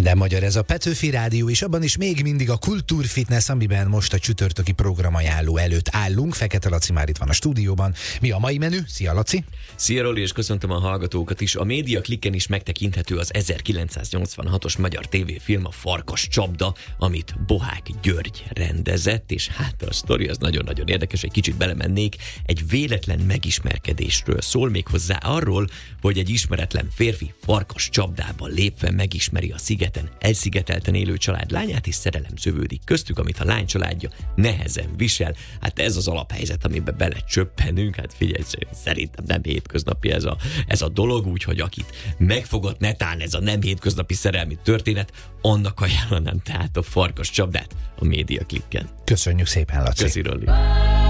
Minden magyar, ez a Petőfi Rádió, és abban is még mindig a Kultúrfitness, amiben most a csütörtöki programajánló előtt állunk. Fekete Laci már itt van a stúdióban. Mi a mai menü? Szia, Laci! Szia, Roli, és köszöntöm a hallgatókat is. A Média Klikken is megtekinthető az 1986-os magyar tévéfilm, a Farkas csapda, amit Bohák György rendezett, és hát a sztori az nagyon-nagyon érdekes, egy kicsit belemennék. Egy véletlen megismerkedésről szól, még hozzá arról, hogy egy ismeretlen férfi farkas csapdában lépve megismeri a szigeten elszigetelten élő család lányát, és szerelem szövődik köztük, amit a lány családja nehezen visel. Hát ez az alaphelyzet, amiben belecsöppenünk. Hát figyelj, szerintem nem hétköznapi ez a dolog, úgyhogy akit megfogott netán ez a nem hétköznapi szerelmi történet, annak ajánlanám tehát a Farkas csapdát a Média Klikken. Köszönjük szépen, Laci! Köszi, Roli!